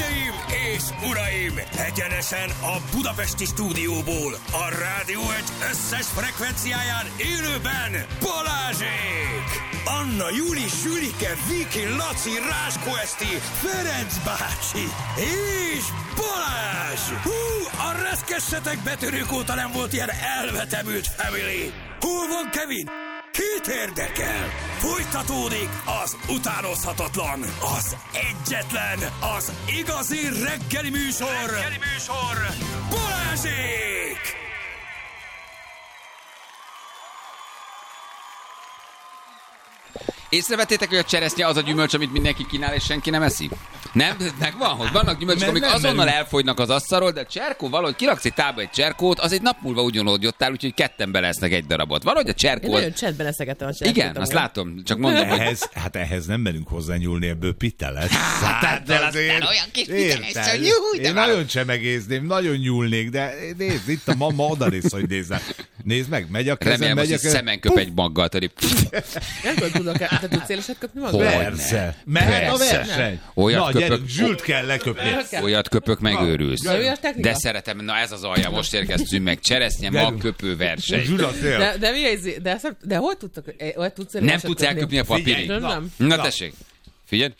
Hölgyeim és uraim, egyenesen a budapesti stúdióból, a Rádió Egy összes frekvenciáján élőben Balázsék! Anna, Júli, Sülike, Viki, Laci, Ráskó Eszti, Ferenc bácsi és Balázs! Hú, a reszkessetek betörők óta nem volt ilyen elvetemült family! Hol van Kevin? Kit érdekel? Folytatódik az utánozhatatlan, az egyetlen, az igazi reggeli műsor, Balázsék! Észrevettétek, hogy a cseresznye az a gyümölcs, amit mindenki kínál, és senki nem eszik? Nem? Megvan, hogy vannak gyümölcsök, amik azonnal elfogynak az asztalról, de a cserkó valahogy kiraksz egy tába egy cserkót, az egy nap múlva ugyanúgy ott áll, úgyhogy ketten belesznek egy darabot. Valahogy a cserkó... Én nagyon csendben eszegettem a cserkót. Igen, azt látom, csak mondom, hogy... Ehhez nem merünk hozzányúlni, ebből pite lesz. Hát aztán olyan kis pite, hogy nyújt. Én nagyon csemegéznék, nagyon nyúlnék, de nézd, itt a mama odanéz, hogy nézzel. Nézd meg, megy a kezem, remélem, megy a hogy kezem. szemen köp egy maggal, tudod. Nem tudok, te tudsz éleset köpni magad? Persze. Mehet a verseny. Olyat Na, köpök. gyerünk, Zsült kell leköpni. Olyat köpök, megőrülsz. Jó, technika? De szeretem, na ez az alja, most érkeztünk meg. Cseresznye, magköpő verseny. Zsült a tél. De mi ez? De hol tudtok? Hogy tudsz Nem tudsz elköpni a papírig. Nem. Na tessék. Figyelj.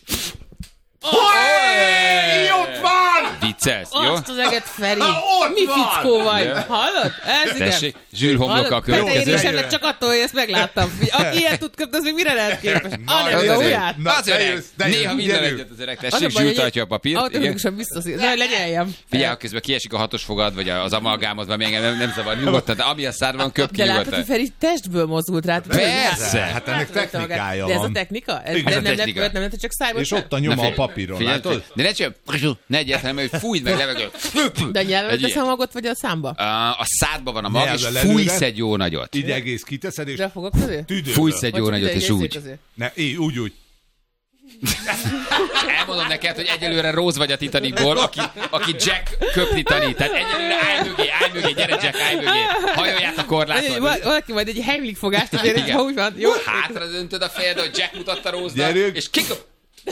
Ott van! Viccelsz, jó? Azt az eget, Feri! Ott Mi van! fickó vagy? Hallod? Ez igen. Tessék, Zsül homloka a következő. Én csak attól, hogy ezt megláttam. Aki ilyet tud köpni, az még mire lehet képes? Anna, az jó öreg. ujját! Az öreg. Néha minden egyet az öreg. Tessék, Zsül tartja a papírt. Automatikusan biztos, hogy lenyeljem. Figyelj, ha közben kiesik a hatos fogad, vagy az amalgámod, vagy még nem zavar nyugodtan, de ami a szádban köp ki De látod, nyugodtan. hogy Feri testből mozult rá. Persze. Hát ennek technikája De ez a van. technika? Ez a technika. Nem, csak szájban. És ott a nyoma a papíron, Figyelj, látod? de ne csak, ne egyáltalán, hogy fújd meg levegő. De nyelven Egy teszem a magot, vagy a számba? A szádban van a mag, és Nyelvvel fújsz előre. egy jó nagyot. Így egész kiteszed, és De a fogok közé? tüdőből. Fújsz egy jó nagyot, és úgy. Ne, úgy. Elmondom neked, hogy egyelőre Rose vagy a Titanicból, aki Jack köpni tanít. Tehát egyelőre állj mögé, gyere Jack, állj mögé. Hajolját a korláton. Valaki majd egy Heimlich fogást azért, Igen. ha úgy van. Jó? Hátra döntöd a fejed, hogy Jack mutatta Rose-nak, Gyerünk. és kiköp.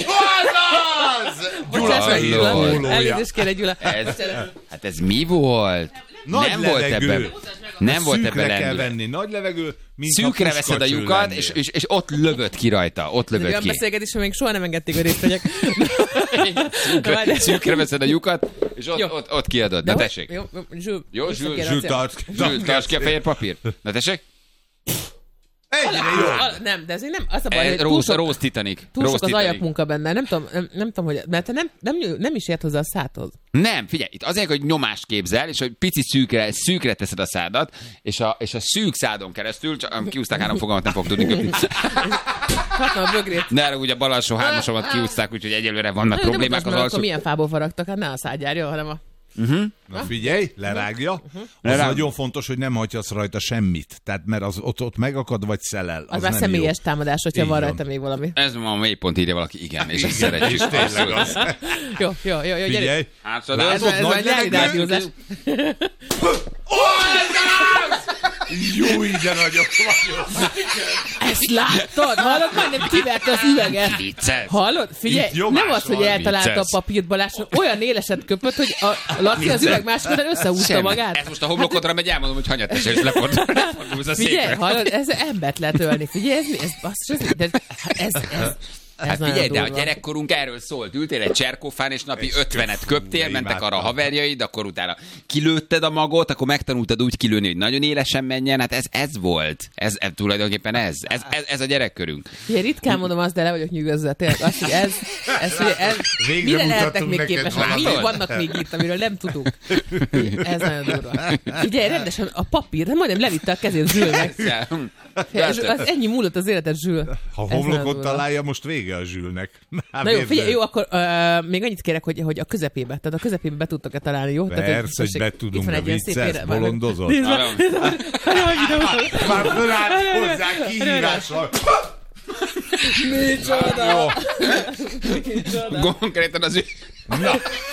Bocsánat meg, Gyula. Gyula. Elnézést kérek, Gyula. Hát ez mi volt? Nagy nem levegő. volt ebben. Nem volt ebben Szűkre kell lendület. venni, nagy levegő, mint Szűkre veszed a lyukat, és ott lövöd ki rajta. Ott lövöd Olyan ki. beszélgetésre még soha nem engedték, hogy részt vegyek. Szűkre veszed a lyukat, és Jó. ott kiadod. Na tessék. Jó, Zsül, tarts ki a fehér papírt. Na tessék. Egyre jobb. Nem, de ezért nem. Az a baj, hogy Rose Titanic. túl sok az alapmunka benne. Nem tudom, hogy... Mert te nem is ért hozzá a szádhoz. Nem, figyelj, itt azért, hogy nyomást képzel, és hogy pici szűkre teszed a szádat, és a szűk szádon keresztül, csak kiúzták 3 fogalmat, nem fog tudni köpni. Hatna a bögrét. De ugye bal alsó 3-asomat kiúzták, úgyhogy egyelőre vannak problémák az Akkor alsó. milyen fából faragtak? Hát ne a szágyárja, hanem a... Na figyelj, lerágja. Az nagyon fontos, hogy nem hagyhatsz rajta semmit. Tehát mert az ott megakad, vagy szelel. Az már nem személyes jó. támadás, hogyha Így van van. rajta még valami. Ez ma a mélypont írja valaki, igen, és ezt szeretjük. Tényleg az. Jó, Figyelj. gyere. Hátradőlsz. Ez Nagy már nyári levegő. rádiózás. Jó, de nagyok vagyok. Ezt láttad? Hallod? Majdnem kiverte az üveget. Vicces. Hallod? Figyelj, Itt nyomás nem az, hogy van, eltalálta a vicces. papírt Balázs, olyan éleset köpött, hogy a Laci az üveg másik oldalán összehúzta Semmi. magát. Ez most a homlokodra megy, elmondom, hogy hanyatesel, és lefordulsz a Figyelj, székre. hallod, ez embert lehet ölni. Figyelj, ez mi? Ez basszus, ez Hát nagyon figyelj, de a durva. gyerekkorunk erről szólt. Ültél egy cserkófán, és napi 50-et köptél, mentek arra a haverjaid, akkor utána kilőtted a magot, akkor megtanultad úgy kilőni, hogy nagyon élesen menjen. Hát ez volt. Ez tulajdonképpen ez a gyerekkörünk. Figyelj, ritkán mondom azt, de le vagyok nyűgözve. Tényleg azt, hogy ez Végre mire lehetnek mutattunk még neked képesek? valamit. Még vannak még itt, amiről nem tudunk. Ez nagyon durva. Figyelj, rendesen a papír, majdnem levitte a kezét Zsülnek. Az ennyi múlott az életed, Zsül. Ha Ez nagyon homlokot durva. találja, most vége a Zsülnek. Na jó, figyelj, jó, akkor még annyit kérek, hogy a közepébe, tehát a közepébe be tudtok-e találni, jó? Persze, hogy be tudunk, de de vicces, bolondozol. Már fölállt hozzá kihívással. Micsoda! Konkrétan az ő... Na,